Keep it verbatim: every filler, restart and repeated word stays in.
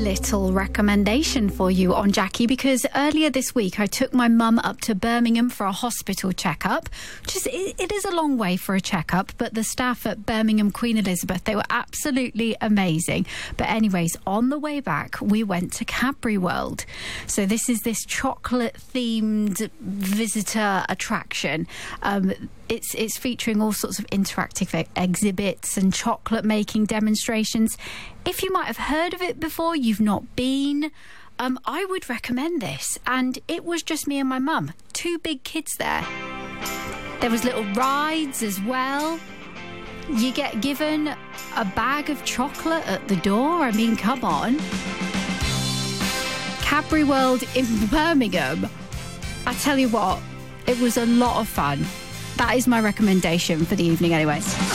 little recommendation for you on Jackie, because earlier this week I took my mum up to Birmingham for a hospital checkup, which is it, it is a long way for a checkup, but the staff at Birmingham Queen Elizabeth, they were absolutely amazing. But anyways, on the way back we went to Cadbury World. So this is this chocolate themed visitor attraction. Um, It's it's featuring all sorts of interactive e- exhibits and chocolate making demonstrations. If you might have heard of it before, you've not been, um, I would recommend this. And it was just me and my mum, two big kids there. There was little rides as well. You get given a bag of chocolate at the door. I mean, come on. Cadbury World in Birmingham. I tell you what, it was a lot of fun. That is my recommendation for the evening anyways.